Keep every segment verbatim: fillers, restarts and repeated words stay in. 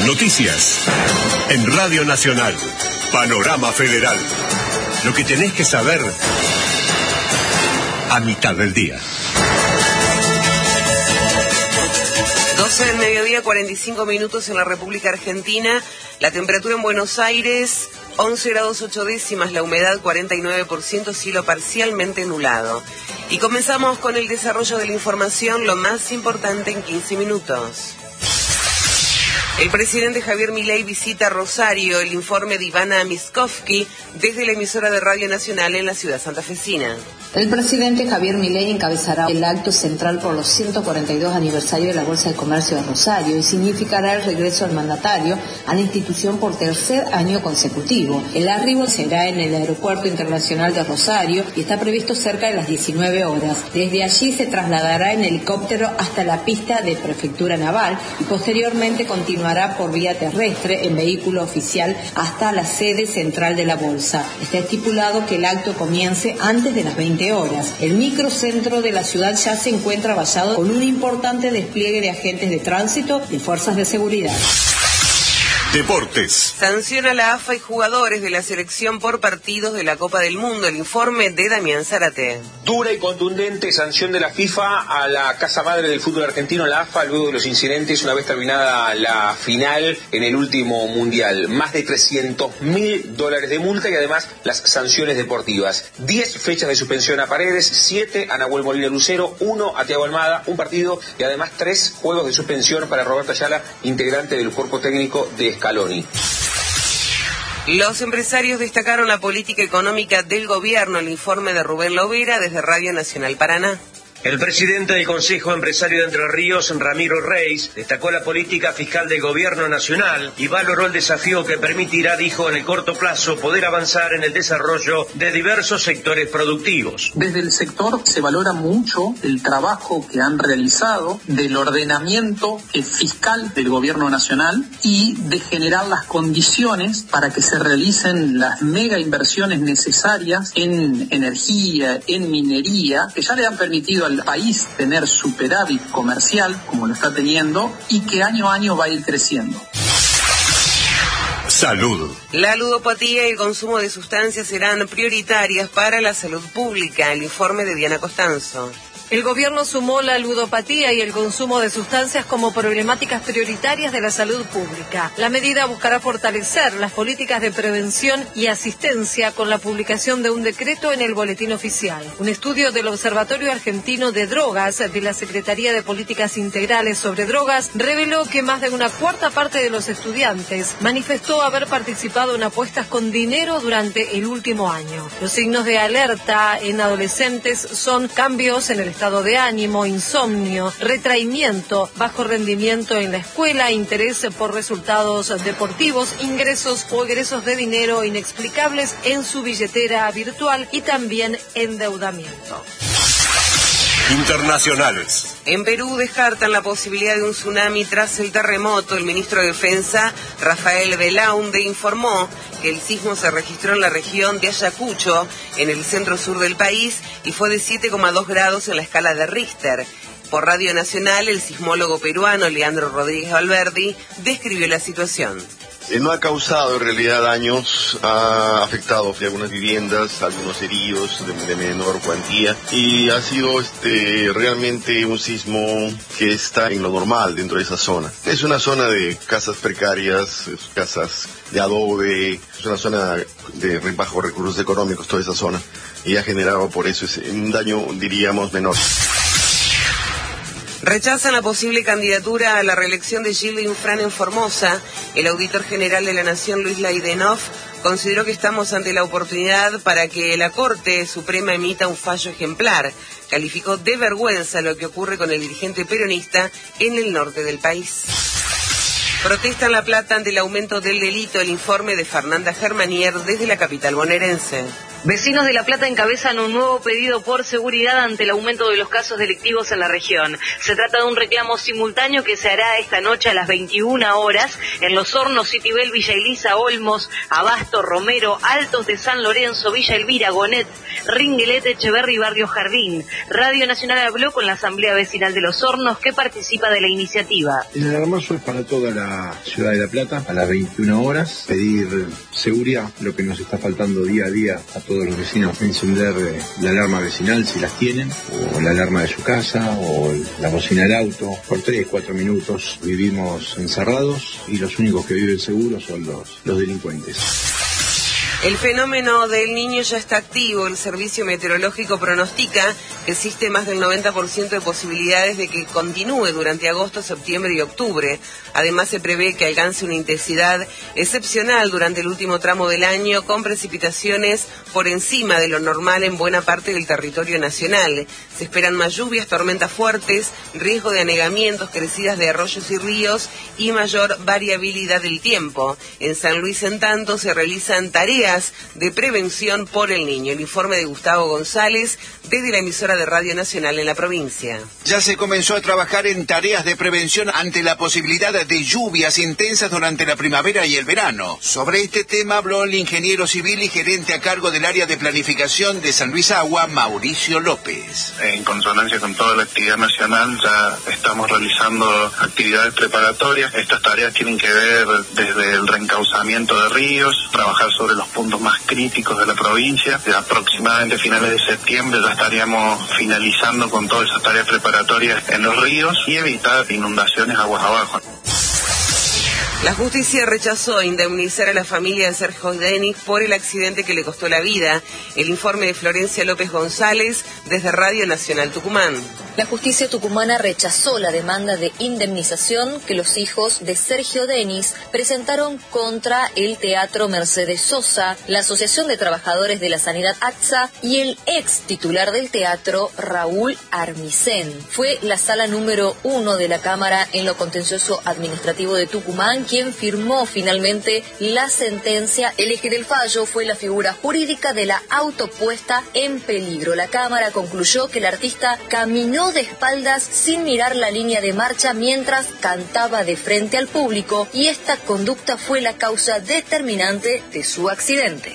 Noticias en Radio Nacional. Panorama Federal. Lo que tenés que saber a mitad del día. doce del mediodía, cuarenta y cinco minutos en la República Argentina. La temperatura en Buenos Aires, once grados ocho décimas, la humedad cuarenta y nueve por ciento, cielo parcialmente nublado. Y comenzamos con el desarrollo de la información, lo más importante en quince minutos. El presidente Javier Milei visita Rosario, el informe de Ivana Miskovsky desde la emisora de Radio Nacional en la ciudad santafesina. El presidente Javier Milei encabezará el acto central por los ciento cuarenta y dos aniversario de la Bolsa de Comercio de Rosario y significará el regreso del mandatario a la institución por tercer año consecutivo. El arribo será en el Aeropuerto Internacional de Rosario y está previsto cerca de las diecinueve horas. Desde allí se trasladará en helicóptero hasta la pista de Prefectura Naval y posteriormente continuará por vía terrestre en vehículo oficial hasta la sede central de la Bolsa. Está estipulado que el acto comience antes de las veinte horas. El microcentro de la ciudad ya se encuentra vallado con un importante despliegue de agentes de tránsito y fuerzas de seguridad. Deportes. Sanciona la A F A y jugadores de la selección por partidos de la Copa del Mundo. El informe de Damián Zárate. Dura y contundente sanción de la FIFA a la casa madre del fútbol argentino, la A F A, luego de los incidentes una vez terminada la final en el último mundial. Más de trescientos mil dólares de multa y además las sanciones deportivas. diez fechas de suspensión a Paredes, siete a Nahuel Molina Lucero, uno a Thiago Almada, un partido y además tres juegos de suspensión para Roberto Ayala, integrante del cuerpo técnico de Scaloni. Los empresarios destacaron la política económica del gobierno. El informe de Rubén Lovera desde Radio Nacional Paraná. El presidente del Consejo Empresario de Entre Ríos, Ramiro Reis, destacó la política fiscal del gobierno nacional y valoró el desafío que permitirá, dijo, en el corto plazo poder avanzar en el desarrollo de diversos sectores productivos. Desde el sector se valora mucho el trabajo que han realizado del ordenamiento fiscal del gobierno nacional y de generar las condiciones para que se realicen las mega inversiones necesarias en energía, en minería, que ya le han permitido al país tener superávit comercial, como lo está teniendo, y que año a año va a ir creciendo. Salud. La ludopatía y el consumo de sustancias serán prioritarias para la salud pública. El informe de Diana Costanzo. El gobierno sumó la ludopatía y el consumo de sustancias como problemáticas prioritarias de la salud pública. La medida buscará fortalecer las políticas de prevención y asistencia con la publicación de un decreto en el Boletín Oficial. Un estudio del Observatorio Argentino de Drogas de la Secretaría de Políticas Integrales sobre Drogas reveló que más de una cuarta parte de los estudiantes manifestó haber participado en apuestas con dinero durante el último año. Los signos de alerta en adolescentes son cambios en el estado estado de ánimo, insomnio, retraimiento, bajo rendimiento en la escuela, interés por resultados deportivos, ingresos o egresos de dinero inexplicables en su billetera virtual y también endeudamiento. Internacionales. En Perú descartan la posibilidad de un tsunami tras el terremoto. El ministro de Defensa, Rafael Belaunde, informó que el sismo se registró en la región de Ayacucho, en el centro sur del país, y fue de siete coma dos grados en la escala de Richter. Por Radio Nacional, el sismólogo peruano Leandro Rodríguez Valverdi describió la situación. Eh, no ha causado en realidad daños, ha afectado algunas viviendas, algunos heridos de, de menor cuantía y ha sido este realmente un sismo que está en lo normal dentro de esa zona. Es una zona de casas precarias, casas de adobe, es una zona de bajos recursos económicos, toda esa zona, y ha generado por eso un daño, diríamos, menor. Rechazan la posible candidatura a la reelección de Gilda Infran en Formosa. El auditor general de la Nación, Luis Leidenhoff, consideró que estamos ante la oportunidad para que la Corte Suprema emita un fallo ejemplar. Calificó de vergüenza lo que ocurre con el dirigente peronista en el norte del país. Protestan La Plata ante el aumento del delito. El informe de Fernanda Germanier desde la capital bonaerense. Vecinos de La Plata encabezan un nuevo pedido por seguridad ante el aumento de los casos delictivos en la región. Se trata de un reclamo simultáneo que se hará esta noche a las veintiuna horas en Los Hornos, Citibel, Villa Elisa, Olmos, Abasto, Romero, Altos de San Lorenzo, Villa Elvira, Gonet, Ringuelete, Echeverri y Barrio Jardín. Radio Nacional habló con la Asamblea Vecinal de Los Hornos, que participa de la iniciativa. El alarmazo es para toda la ciudad de La Plata, a las veintiuna horas, pedir seguridad, lo que nos está faltando día a día a todos todos los vecinos, encender eh, la alarma vecinal si las tienen, o la alarma de su casa, o la bocina del auto. Por tres, cuatro minutos vivimos encerrados y los únicos que viven seguros son los, los delincuentes. El fenómeno del Niño ya está activo. El Servicio Meteorológico pronostica que existe más del noventa por ciento de posibilidades de que continúe durante agosto, septiembre y octubre. Además, se prevé que alcance una intensidad excepcional durante el último tramo del año, con precipitaciones por encima de lo normal en buena parte del territorio nacional. Se esperan más lluvias, tormentas fuertes, riesgo de anegamientos, crecidas de arroyos y ríos y mayor variabilidad del tiempo. En San Luis, en tanto, se realizan tareas de prevención por el niño. El informe de Gustavo González desde la emisora de Radio Nacional en la provincia. Ya se comenzó a trabajar en tareas de prevención ante la posibilidad de lluvias intensas durante la primavera y el verano. Sobre este tema habló el ingeniero civil y gerente a cargo del área de planificación de San Luis Agua, Mauricio López. En consonancia con toda la actividad nacional, ya estamos realizando actividades preparatorias. Estas tareas tienen que ver desde el reencauzamiento de ríos, trabajar sobre los puntos más críticos de la provincia. De aproximadamente finales de septiembre ya estaríamos finalizando con todas esas tareas preparatorias en los ríos y evitar inundaciones aguas abajo. La justicia rechazó indemnizar a la familia de Sergio Denis por el accidente que le costó la vida. El informe de Florencia López González desde Radio Nacional Tucumán. La justicia tucumana rechazó la demanda de indemnización que los hijos de Sergio Denis presentaron contra el Teatro Mercedes Sosa, la Asociación de Trabajadores de la Sanidad A T S A y el ex titular del teatro, Raúl Armisen. Fue la sala número uno de la Cámara en lo contencioso administrativo de Tucumán quien firmó finalmente la sentencia. El eje del fallo fue la figura jurídica de la autopuesta en peligro. La Cámara concluyó que el artista caminó de espaldas sin mirar la línea de marcha mientras cantaba de frente al público y esta conducta fue la causa determinante de su accidente.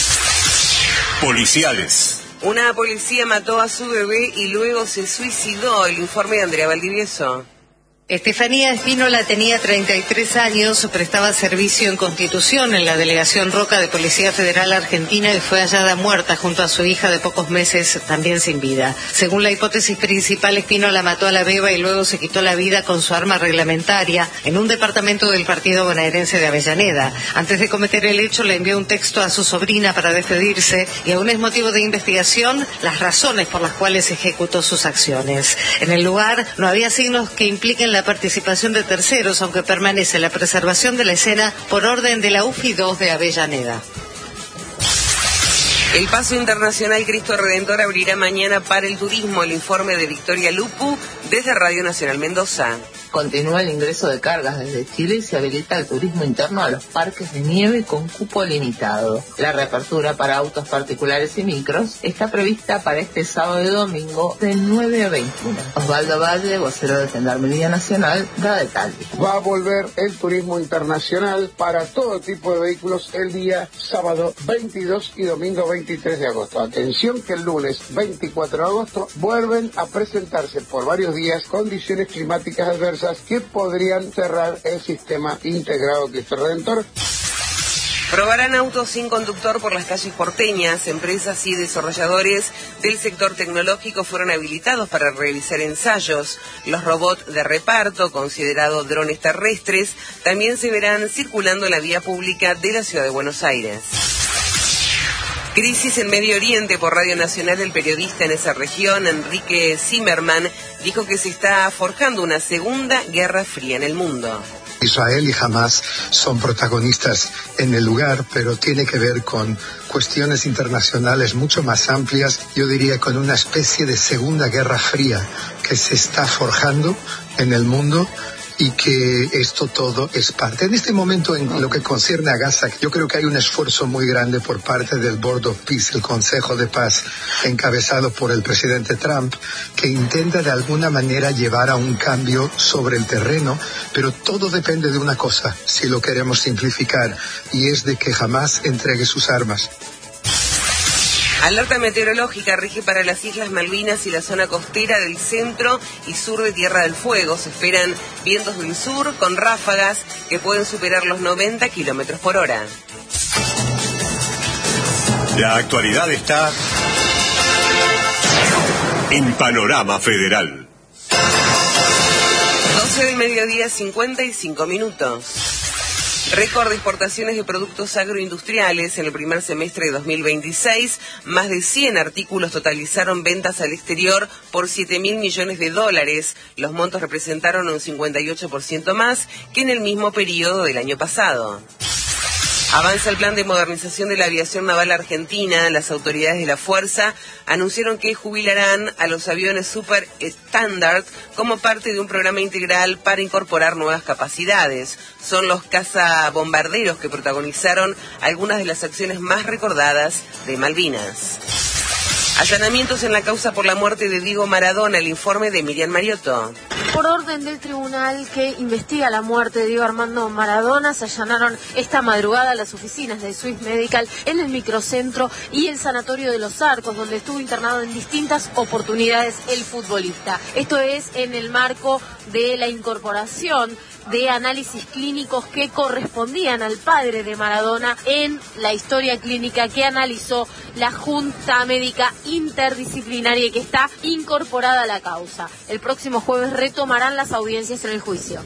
Policiales. Una policía mató a su bebé y luego se suicidó. El informe de Andrea Valdivieso. Estefanía Espínola tenía treinta y tres años, prestaba servicio en Constitución en la Delegación Roca de Policía Federal Argentina y fue hallada muerta junto a su hija de pocos meses, también sin vida. Según la hipótesis principal, Espínola mató a la beba y luego se quitó la vida con su arma reglamentaria en un departamento del partido bonaerense de Avellaneda. Antes de cometer el hecho, le envió un texto a su sobrina para despedirse y aún es motivo de investigación las razones por las cuales ejecutó sus acciones. En el lugar no había signos que impliquen la participación de terceros, aunque permanece la preservación de la escena por orden de la U F I dos de Avellaneda. El Paso Internacional Cristo Redentor abrirá mañana para el turismo. El informe de Victoria Lupu desde Radio Nacional Mendoza. Continúa el ingreso de cargas desde Chile y se habilita el turismo interno a los parques de nieve con cupo limitado. La reapertura para autos particulares y micros está prevista para este sábado y domingo de nueve a veintiuno. Osvaldo Valle, vocero de Gendarmería Nacional, da detalles. Va a volver el turismo internacional para todo tipo de vehículos el día sábado veintidós y domingo veintitrés de agosto. Atención que el lunes veinticuatro de agosto vuelven a presentarse por varios días condiciones climáticas adversas que podrían cerrar el sistema integrado Cristo Redentor. Probarán autos sin conductor por las calles porteñas. Empresas y desarrolladores del sector tecnológico fueron habilitados para realizar ensayos. Los robots de reparto, considerados drones terrestres, también se verán circulando en la vía pública de la ciudad de Buenos Aires. Crisis en Medio Oriente. Por Radio Nacional, el periodista en esa región, Enrique Zimmerman, dijo que se está forjando una segunda guerra fría en el mundo. Israel y Hamas son protagonistas en el lugar, pero tiene que ver con cuestiones internacionales mucho más amplias, yo diría con una especie de segunda guerra fría que se está forjando en el mundo y que esto todo es parte. En este momento, en lo que concierne a Gaza, yo creo que hay un esfuerzo muy grande por parte del Board of Peace, el Consejo de Paz, encabezado por el presidente Trump, que intenta de alguna manera llevar a un cambio sobre el terreno, pero todo depende de una cosa, si lo queremos simplificar, y es de que Hamás entregue sus armas. Alerta meteorológica rige para las Islas Malvinas y la zona costera del centro y sur de Tierra del Fuego. Se esperan vientos del sur con ráfagas que pueden superar los noventa kilómetros por hora. La actualidad está en Panorama Federal. doce del mediodía, cincuenta y cinco minutos. Récord de exportaciones de productos agroindustriales en el primer semestre de dos mil veintiséis. Más de cien artículos totalizaron ventas al exterior por siete mil millones de dólares. Los montos representaron un cincuenta y ocho por ciento más que en el mismo periodo del año pasado. Avanza el plan de modernización de la aviación naval argentina. Las autoridades de la Fuerza anunciaron que jubilarán a los aviones Super Standard como parte de un programa integral para incorporar nuevas capacidades. Son los cazabombarderos que protagonizaron algunas de las acciones más recordadas de Malvinas. Allanamientos en la causa por la muerte de Diego Maradona. El informe de Miriam Mariotto. Por orden del tribunal que investiga la muerte de Diego Armando Maradona, se allanaron esta madrugada las oficinas de Swiss Medical en el microcentro y el sanatorio de Los Arcos, donde estuvo internado en distintas oportunidades el futbolista. Esto es en el marco de la incorporación de análisis clínicos que correspondían al padre de Maradona en la historia clínica que analizó la Junta Médica Interdisciplinaria y que está incorporada a la causa. El próximo jueves retomarán las audiencias en el juicio.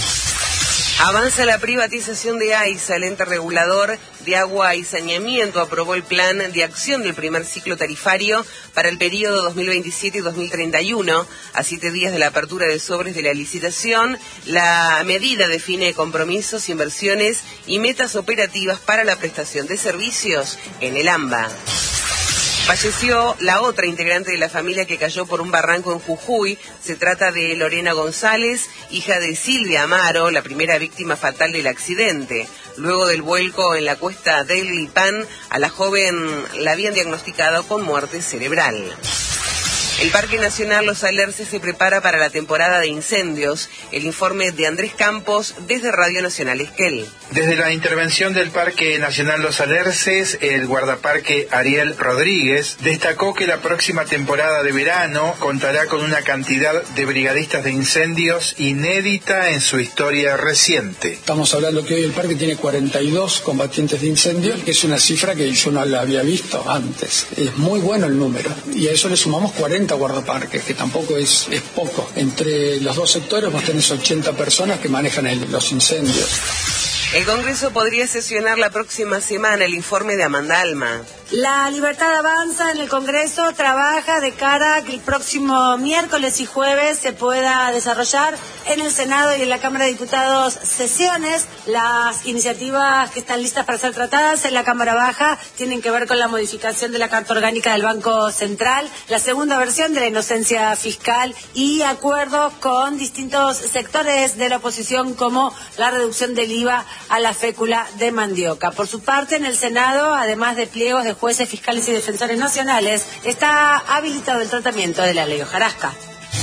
Avanza la privatización de AISA. El ente regulador de agua y saneamiento aprobó el plan de acción del primer ciclo tarifario para el periodo dos mil veintisiete y dos mil treinta y uno. A siete días de la apertura de sobres de la licitación, la medida define compromisos, inversiones y metas operativas para la prestación de servicios en el AMBA. Falleció la otra integrante de la familia que cayó por un barranco en Jujuy. Se trata de Lorena González, hija de Silvia Amaro, la primera víctima fatal del accidente. Luego del vuelco en la cuesta del Lipán, a la joven la habían diagnosticado con muerte cerebral. El Parque Nacional Los Alerces se prepara para la temporada de incendios. El informe de Andrés Campos desde Radio Nacional Esquel. Desde la intervención del Parque Nacional Los Alerces, el guardaparque Ariel Rodríguez destacó que la próxima temporada de verano contará con una cantidad de brigadistas de incendios inédita en su historia reciente. Estamos hablando que hoy el parque tiene cuarenta y dos combatientes de incendios, que es una cifra que yo no la había visto antes. Es muy bueno el número. Y a eso le sumamos cuarenta guardaparques, que tampoco es, es poco. Entre los dos sectores vos tenés ochenta personas que manejan el, los incendios. El Congreso podría sesionar la próxima semana. El informe de Amanda Alma. La Libertad Avanza en el Congreso trabaja de cara a que el próximo miércoles y jueves se pueda desarrollar en el Senado y en la Cámara de Diputados sesiones. Las iniciativas que están listas para ser tratadas en la Cámara Baja tienen que ver con la modificación de la Carta Orgánica del Banco Central, la segunda versión de la inocencia fiscal y acuerdos con distintos sectores de la oposición como la reducción del I V A a la fécula de mandioca. Por su parte, en el Senado, además de pliegos de jueces, fiscales y defensores nacionales, está habilitado el tratamiento de la ley hojarasca.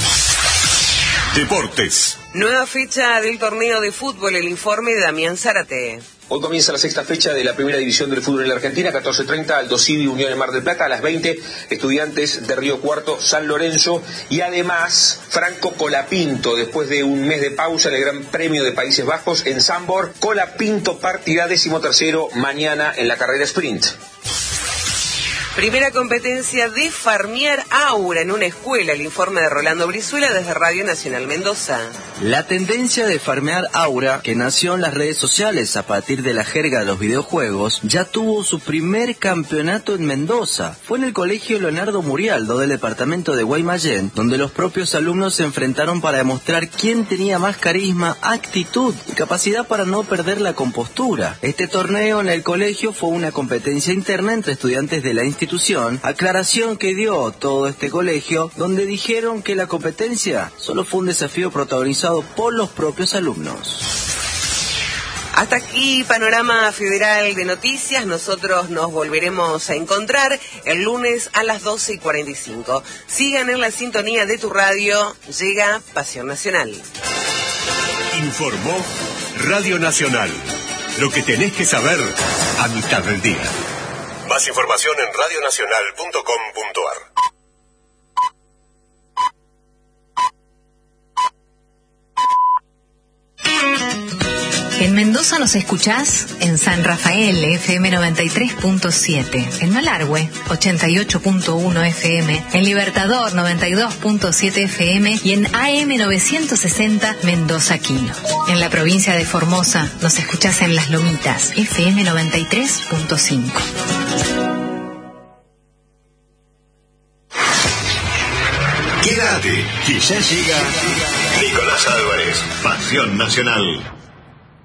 Deportes. Nueva fecha del torneo de fútbol. El informe de Damián Zárate. Hoy comienza la sexta fecha de la primera división del fútbol en la Argentina, catorce treinta, Aldo Civi, Unión de Mar del Plata, a las veinte, Estudiantes de Río Cuarto, San Lorenzo, y además Franco Colapinto, después de un mes de pausa en el Gran Premio de Países Bajos en Zandvoort. Colapinto partirá decimotercero mañana en la carrera sprint. Primera competencia de farmear aura en una escuela. El informe de Rolando Brizuela desde Radio Nacional Mendoza. La tendencia de farmear aura, que nació en las redes sociales a partir de la jerga de los videojuegos, ya tuvo su primer campeonato en Mendoza. Fue en el colegio Leonardo Murialdo del departamento de Guaymallén, donde los propios alumnos se enfrentaron para demostrar quién tenía más carisma, actitud y capacidad para no perder la compostura. Este torneo en el colegio fue una competencia interna entre estudiantes de la institución institución, aclaración que dio todo este colegio, donde dijeron que la competencia solo fue un desafío protagonizado por los propios alumnos. Hasta aquí Panorama Federal de Noticias. Nosotros nos volveremos a encontrar el lunes a las doce y cuarenta y cinco. Sigan en la sintonía de tu radio. Llega Pasión Nacional. Informó Radio Nacional. Lo que tenés que saber a mitad del día. Más información en radio nacional punto com punto a r. En Mendoza nos escuchás en San Rafael, F M noventa y tres punto siete, en Malargüe, ochenta y ocho punto uno F M, en Libertador, noventa y dos punto siete F M y en A M novecientos sesenta Mendoza Quino. En la provincia de Formosa nos escuchás en Las Lomitas, F M noventa y tres punto cinco. Quédate, que ya llega Nicolás Álvarez, Pasión Nacional.